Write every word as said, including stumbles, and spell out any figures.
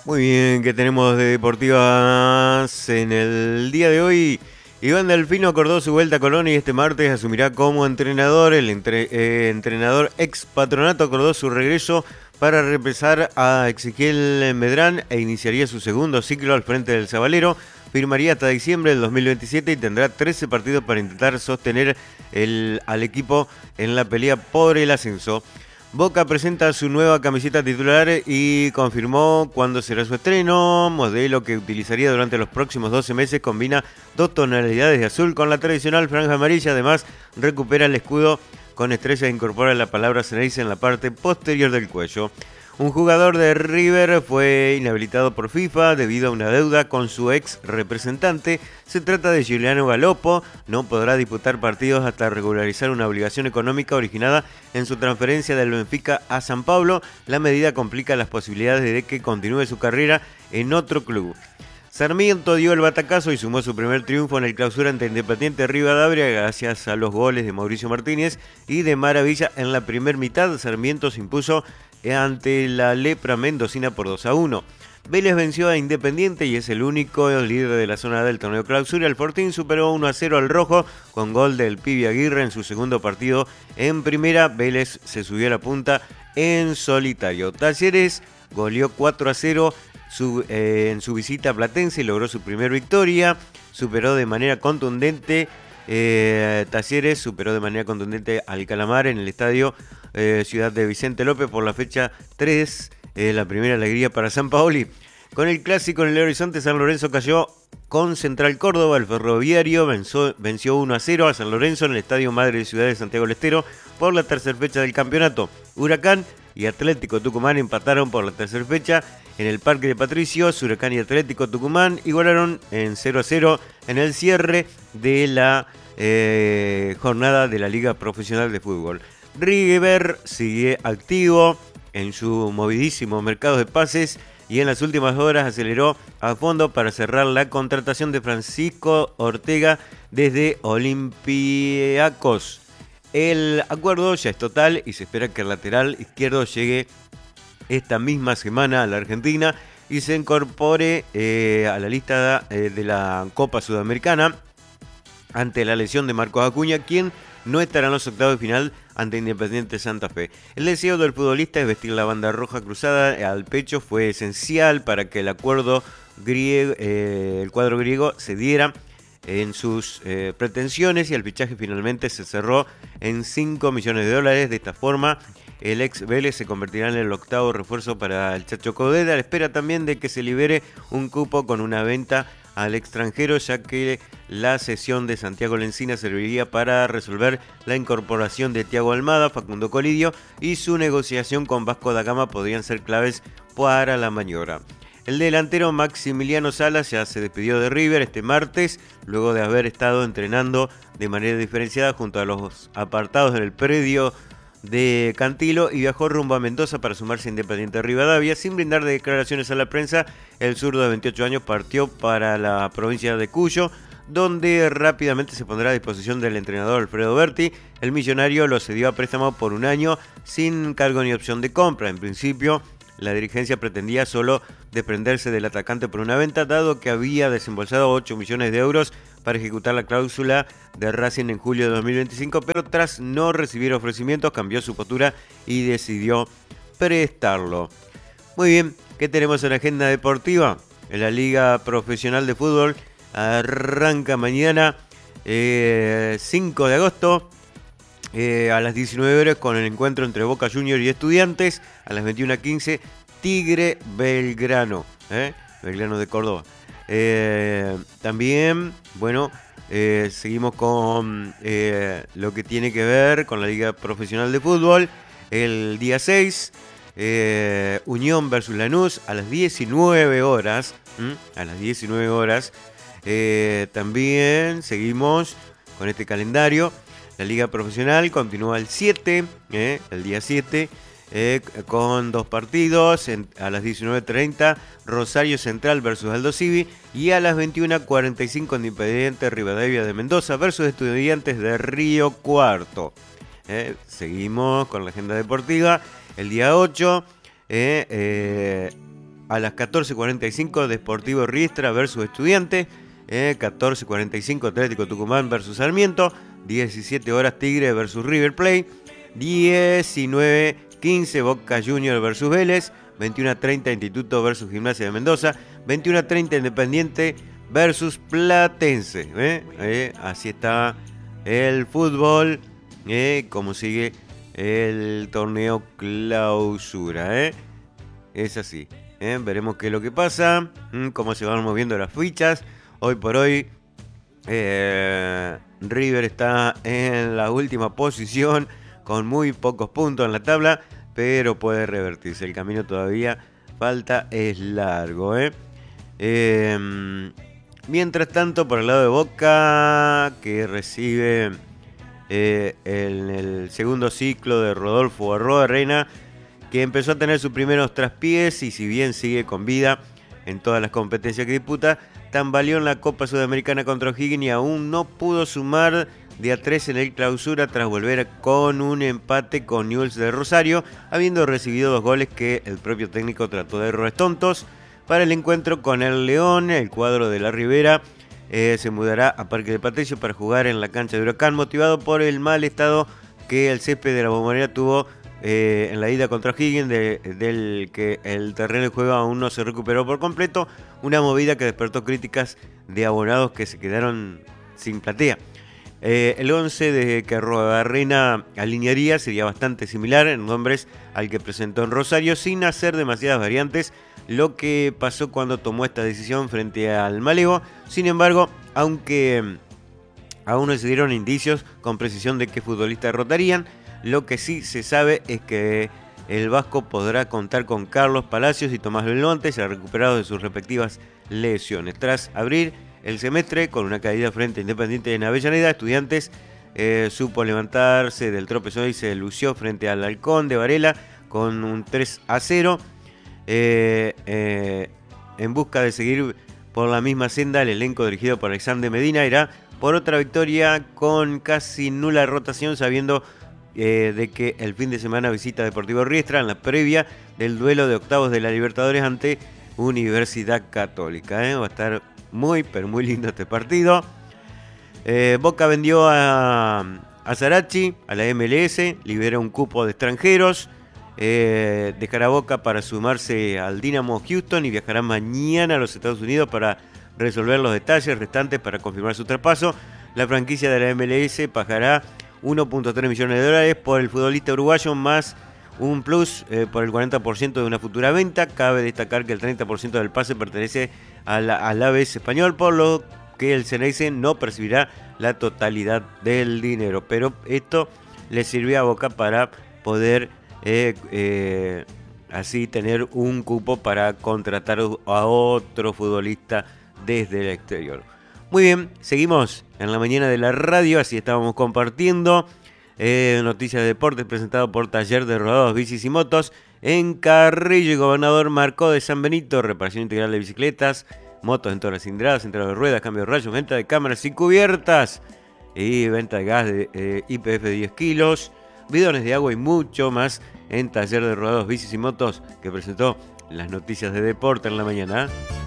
Muy bien, ¿qué tenemos de deportivas en el día de hoy? Iván Delfino acordó su vuelta a Colón y este martes asumirá como entrenador. El entre- eh, entrenador ex Patronato acordó su regreso para reemplazar a Ezequiel Medrán e iniciaría su segundo ciclo al frente del Sabalero. Firmaría hasta diciembre del dos mil veintisiete y tendrá trece partidos para intentar sostener el, al equipo en la pelea por el ascenso. Boca presenta su nueva camiseta titular y confirmó cuándo será su estreno. Modelo que utilizaría durante los próximos doce meses combina dos tonalidades de azul con la tradicional franja amarilla. Además, recupera el escudo con estrella e incorpora la palabra Ceneice en la parte posterior del cuello. Un jugador de River fue inhabilitado por FIFA debido a una deuda con su ex representante. Se trata de Giuliano Galopo. No podrá disputar partidos hasta regularizar una obligación económica originada en su transferencia del Benfica a San Pablo. La medida complica las posibilidades de que continúe su carrera en otro club. Sarmiento dio el batacazo y sumó su primer triunfo en el clausura ante Independiente Rivadavia gracias a los goles de Mauricio Martínez y de Maravilla en la primera mitad. Sarmiento se impuso ante la Lepra Mendocina por dos a uno. Vélez venció a Independiente y es el único líder de la zona del torneo clausura. El Fortín superó uno a cero al Rojo con gol del Pibi Aguirre en su segundo partido en primera. Vélez se subió a la punta en solitario. Talleres goleó cuatro a cero su, eh, en su visita a Platense y logró su primera victoria. Superó de manera contundente eh, Talleres, superó de manera contundente al Calamar en el estadio eh, Ciudad de Vicente López por la fecha tres. Eh, la primera alegría para San Paoli. Con el clásico en el Horizonte, San Lorenzo cayó con Central Córdoba. El Ferroviario venció, venció uno a cero a San Lorenzo en el Estadio Madre de Ciudad de Santiago del Estero por la tercera fecha del campeonato. Huracán y Atlético Tucumán empataron por la tercera fecha en el Parque de Patricios. Huracán y Atlético Tucumán igualaron en cero a cero en el cierre de la eh, jornada de la Liga Profesional de Fútbol. River sigue activo en su movidísimo mercado de pases y en las últimas horas aceleró a fondo para cerrar la contratación de Francisco Ortega desde Olympiacos. El acuerdo ya es total y se espera que el lateral izquierdo llegue esta misma semana a la Argentina y se incorpore eh, a la lista eh, de la Copa Sudamericana ante la lesión de Marcos Acuña, quien no estará en los octavos de final ante Independiente Santa Fe. El deseo del futbolista es vestir la banda roja cruzada al pecho. Fue esencial para que el acuerdo griego, eh, el cuadro griego se diera en sus eh, pretensiones y el fichaje finalmente se cerró en cinco millones de dólares. De esta forma, el ex Vélez se convertirá en el octavo refuerzo para el Chacho Coudet. A la espera también de que se libere un cupo con una venta al extranjero, ya que la cesión de Santiago Lencina serviría para resolver la incorporación de Thiago Almada, Facundo Colidio y su negociación con Vasco da Gama podrían ser claves para la maniobra. El delantero Maximiliano Salas ya se despidió de River este martes, luego de haber estado entrenando de manera diferenciada junto a los apartados en el predio de Cantilo y viajó rumbo a Mendoza para sumarse a Independiente Rivadavia. Sin brindar declaraciones a la prensa, el zurdo de veintiocho años partió para la provincia de Cuyo, donde rápidamente se pondrá a disposición del entrenador Alfredo Berti. El millonario lo cedió a préstamo por un año sin cargo ni opción de compra. En principio, la dirigencia pretendía solo desprenderse del atacante por una venta, dado que había desembolsado ocho millones de euros para ejecutar la cláusula de Racing en julio de dos mil veinticinco, pero tras no recibir ofrecimientos cambió su postura y decidió prestarlo. Muy bien, ¿qué tenemos en la agenda deportiva? En la Liga Profesional de Fútbol arranca mañana eh, cinco de agosto eh, a las diecinueve horas con el encuentro entre Boca Juniors y Estudiantes. A las veintiuna quince Tigre Belgrano, ¿eh? Belgrano de Córdoba. Eh, también, bueno, eh, seguimos con eh, lo que tiene que ver con la Liga Profesional de Fútbol. El día seis, eh, Unión versus Lanús a las diecinueve horas. ¿m? A las diecinueve horas. Eh, también seguimos con este calendario. La Liga Profesional continúa el siete, eh, el día siete. Eh, con dos partidos en, a las diecinueve treinta Rosario Central versus Aldo Civi y a las veintiuna cuarenta y cinco Independiente Rivadavia de Mendoza versus Estudiantes de Río Cuarto. Eh, seguimos con la agenda deportiva. El día ocho eh, eh, a las catorce cuarenta y cinco Deportivo Riestra versus Estudiantes, eh, catorce cuarenta y cinco Atlético Tucumán versus Sarmiento, diecisiete horas Tigre versus River Plate, diecinueve quince Boca Juniors versus Vélez, veintiuno treinta Instituto versus Gimnasia de Mendoza, veintiuno treinta Independiente versus Platense. ¿eh? Eh, así está el fútbol, eh, como sigue el torneo clausura. ¿eh? Es así. ¿eh? Veremos qué es lo que pasa, cómo se van moviendo las fichas. Hoy por hoy eh, River está en la última posición con muy pocos puntos en la tabla, pero puede revertirse. El camino todavía falta, es largo. ¿eh? Eh, mientras tanto, por el lado de Boca, que recibe eh, en el segundo ciclo de Rodolfo Arroa Reina, que empezó a tener sus primeros traspiés y si bien sigue con vida en todas las competencias que disputa, tambaleó en la Copa Sudamericana contra O'Higgins y aún no pudo sumar de a tres en el clausura tras volver con un empate con Newell's de Rosario, habiendo recibido dos goles que el propio técnico trató de errores tontos. Para el encuentro con el León, el cuadro de la Ribera eh, se mudará a Parque de Patricio para jugar en la cancha de Huracán, motivado por el mal estado que el césped de la Bombonera tuvo eh, en la ida contra O'Higgins, de, del que el terreno de juego aún no se recuperó por completo, una movida que despertó críticas de abonados que se quedaron sin platea. Eh, el once de que Arrobarrena alinearía sería bastante similar en nombres al que presentó en Rosario, sin hacer demasiadas variantes, lo que pasó cuando tomó esta decisión frente al Malevo. Sin embargo, aunque aún no se dieron indicios con precisión de qué futbolistas rotarían, lo que sí se sabe es que el vasco podrá contar con Carlos Palacios y Tomás Belmonte, ya recuperados de sus respectivas lesiones. Tras abrir el semestre con una caída frente a Independiente en Avellaneda, Estudiantes eh, supo levantarse del tropezón y se lució frente al Halcón de Varela con un tres a cero. Eh, eh, en busca de seguir por la misma senda, el elenco dirigido por Alexander Medina irá por otra victoria con casi nula rotación, sabiendo eh, de que el fin de semana visita Deportivo Riestra en la previa del duelo de octavos de la Libertadores ante Universidad Católica. ¿eh? Va a estar muy, pero muy lindo este partido. Eh, Boca vendió a, a Sarachi a la M L S, libera un cupo de extranjeros. Eh, dejará Boca para sumarse al Dynamo Houston y viajará mañana a los Estados Unidos para resolver los detalles restantes para confirmar su traspaso. La franquicia de la M L S pagará uno punto tres millones de dólares por el futbolista uruguayo, más un plus eh, por el cuarenta por ciento de una futura venta. Cabe destacar que el treinta por ciento del pase pertenece a la, al Aves español, por lo que el Ceneice no percibirá la totalidad del dinero. Pero esto le sirvió a Boca para poder eh, eh, así tener un cupo para contratar a otro futbolista desde el exterior. Muy bien, seguimos en la mañana de la radio, así estábamos compartiendo eh, noticias de deportes presentado por Taller de Rodados, Bicis y Motos en Carrillo y Gobernador Marcó de San Benito, reparación integral de bicicletas, motos en todas las cilindradas, centro de ruedas, cambio de rayos, venta de cámaras y cubiertas y venta de gas de eh, I P F de diez kilos, bidones de agua y mucho más en Taller de Rodados, Bicis y Motos, que presentó las noticias de deporte en la mañana.